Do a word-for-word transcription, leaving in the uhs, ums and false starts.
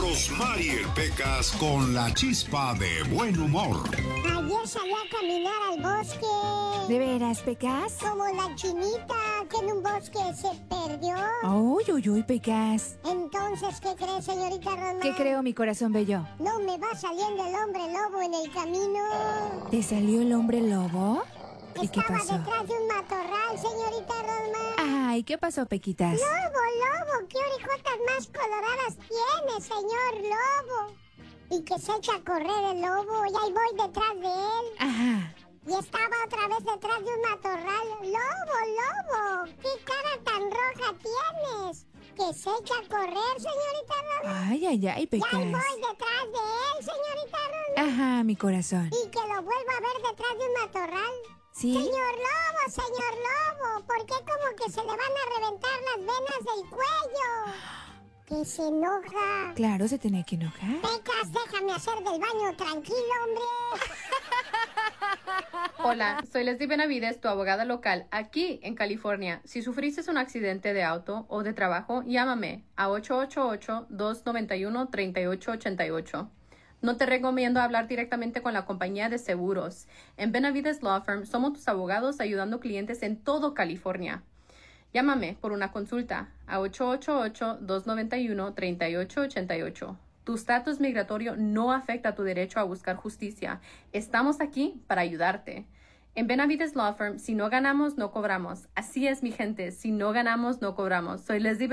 Rosmarie Pecas con la chispa de buen humor. Ayer salí a caminar al bosque. ¿De veras, Pecas? Como la chinita que en un bosque se perdió. Uy, uy, uy, Pecas. Entonces, ¿qué cree, señorita Rosmar? ¿Qué creo, mi corazón bello? No me va saliendo el hombre lobo en el camino. ¿Te salió el hombre lobo? ¿Y qué Estaba pasó? detrás de un matorral, señorita Rosmar. Ay, ¿qué pasó, Pequitas? Lobo, lobo, qué orejotas más coloradas tiene, señor lobo. Y que se echa a correr el lobo, y ahí voy detrás de él. Ajá. Y estaba otra vez detrás de un matorral. ¡Lobo, lobo! ¿Qué cara tan roja tienes? Que se echa a correr, señorita Rosmar. Ay, ay, ay, Y Pecas. ahí voy detrás de él, señorita Rosmar. Ajá, mi corazón. Y que lo vuelva a ver detrás de un matorral. ¿Sí? Señor lobo, señor lobo, ¿por qué como que se le van a reventar las venas del cuello? Que se enoja. Claro, se tenía que enojar. Pecas, déjame hacer del baño tranquilo, hombre. Hola, soy Leslie Benavides, tu abogada local, aquí en California. Si sufriste un accidente de auto o de trabajo, llámame a ocho ocho ocho, dos nueve uno, tres ocho ocho ocho. No te recomiendo hablar directamente con la compañía de seguros. En Benavides Law Firm somos tus abogados ayudando clientes en todo California. Llámame por una consulta a ocho ocho ocho, dos nueve uno, tres ocho ocho ocho. Tu estatus migratorio no afecta tu derecho a buscar justicia. Estamos aquí para ayudarte. En Benavides Law Firm, si no ganamos, no cobramos. Así es, mi gente. Si no ganamos, no cobramos. Soy Leslie